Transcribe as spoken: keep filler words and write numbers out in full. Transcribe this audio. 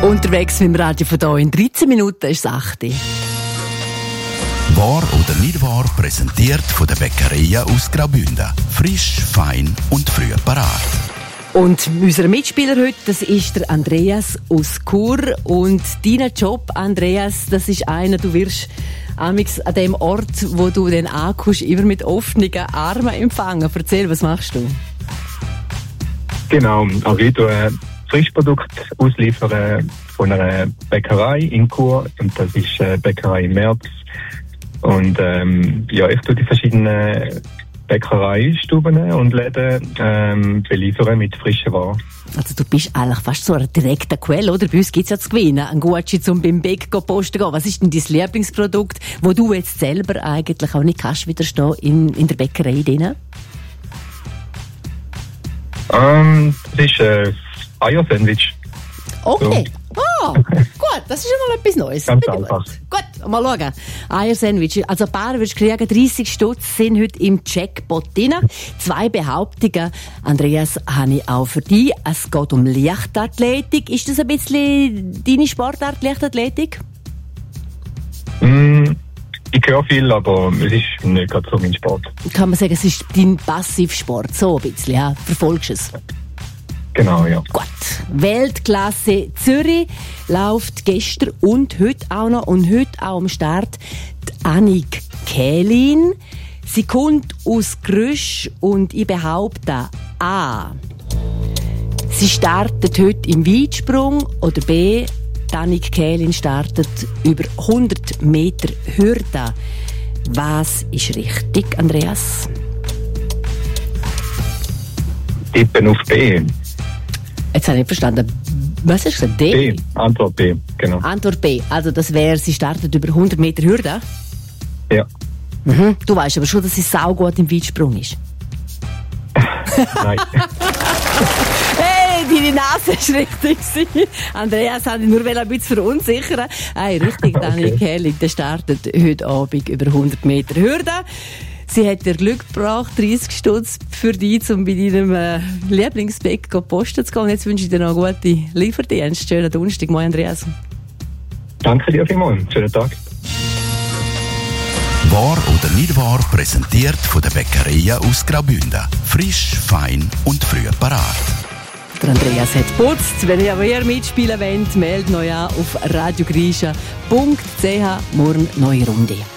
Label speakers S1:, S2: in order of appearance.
S1: Unterwegs mit dem Radio von hier in dreizehn Minuten ist es acht Uhr.
S2: Wahr oder nicht wahr, präsentiert von der Bäckereien aus Graubünden. Frisch, fein und früh parat.
S1: Und unser Mitspieler heute, das ist der Andreas aus Chur. Und dein Job, Andreas, das ist einer, du wirst amix an dem Ort, wo du dann ankommst, immer mit offenen Armen empfangen. Erzähl, was machst du?
S3: Genau, also ich tue ein Frischprodukt ausliefern von einer Bäckerei in Chur. Und das ist eine Bäckerei im März. Und ähm, ja, ich tue die verschiedenen Bäckereistuben und Läden ähm, beliefern mit frischen Waren.
S1: Also du bist eigentlich fast so eine direkte Quelle, oder? Bei uns gibt es ja zu gewinnen, ein Gucci zum beim Bäck posten gehen. Was ist denn dein Lieblingsprodukt, wo du jetzt selber eigentlich auch nicht kannst widerstehen in, in der Bäckerei drin?
S3: Ähm, das ist ein Eier-Sandwich.
S1: Okay. Ah, gut, das ist schon mal etwas Neues.
S3: Ganz
S1: Bitte
S3: einfach.
S1: Gut, gut, mal schauen. Eier-Sandwich. Also ein paar wirst du kriegen, dreissig Stutz sind heute im Jackpot drin. Zwei Behauptungen, Andreas, habe ich auch für dich. Es geht um Leichtathletik. Ist das ein bisschen deine Sportart, Leichtathletik?
S3: Mm, ich höre viel, aber es ist nicht gerade so mein Sport.
S1: Kann man sagen, es ist dein Passivsport, so ein bisschen, ja? Verfolgst du es?
S3: Genau, ja.
S1: Gut. Weltklasse Zürich läuft gestern und heute auch noch und heute auch am Start die Annik Kählin. Sie kommt aus Grüsch und ich behaupte A. Sie startet heute im Weitsprung oder B. Die Annik Kählin startet über hundert Meter Hürde. Was ist richtig, Andreas?
S3: Tippen auf B.
S1: Jetzt habe ich nicht verstanden. Was hast du gesagt? D?
S3: B. Antwort B, genau.
S1: Antwort B. Also das wäre, sie startet über hundert Meter Hürde.
S3: Ja.
S1: Mhm. Du weißt aber schon, dass sie saugut im Weitsprung ist.
S3: Nein.
S1: Hey, deine Nase ist richtig. Andreas hat dich nur ein bisschen verunsichern. Hey, richtig, Dani
S3: Okay.
S1: Kählin, der startet heute Abend über hundert Meter Hürde. Sie hat dir Glück gebracht, dreissig Stutz für dich, um bei deinem äh, Lieblingsbäck posten zu gehen. Und jetzt wünsche ich dir noch einen guten Lieferdienst. Schönen Donnerstag. Moin, Andreas.
S3: Danke dir vielmals. Schönen Tag.
S2: Wahr oder nicht wahr, präsentiert von der Bäckereien aus Graubünden. Frisch, fein und früh parat.
S1: Der Andreas hat geputzt. Wenn ihr aber ihr mitspielen wollt, meldet euch an auf radiogrisha punkt c h. Morgen neue Runde.